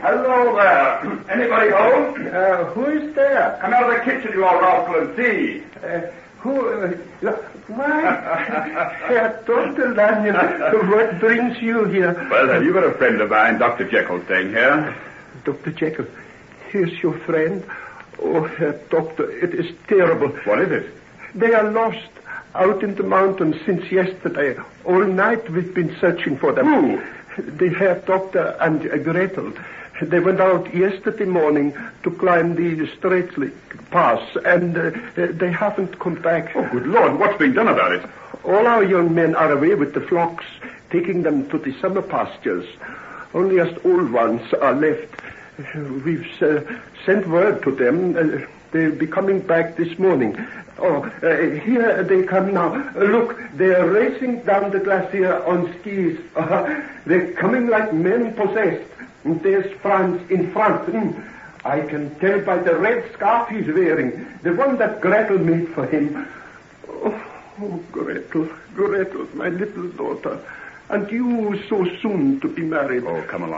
Hello there. Anybody home? Who is there? Come out of the kitchen, you old rascal, and see. Why, Herr Dr. Lanyon, what brings you here? Well, have you got a friend of mine, Dr. Jekyll, staying here? Dr. Jekyll, here's your friend. Oh, Herr Doctor, it is terrible. What is it? They are lost out in the mountains since yesterday. All night we've been searching for them. Who? The Herr Doctor and Gretel. They went out yesterday morning to climb the Straitzli Pass, and they haven't come back. Oh, good Lord, what's being done about it? All our young men are away with the flocks, taking them to the summer pastures. Only us old ones are left. We've sent word to them. They'll be coming back this morning. Here they come now. Look, they're racing down the glacier on skis. They're coming like men possessed. There's Franz in front. I can tell by the red scarf he's wearing, the one that Gretel made for him. Oh, Gretel, my little daughter. And you so soon to be married. Oh, come along.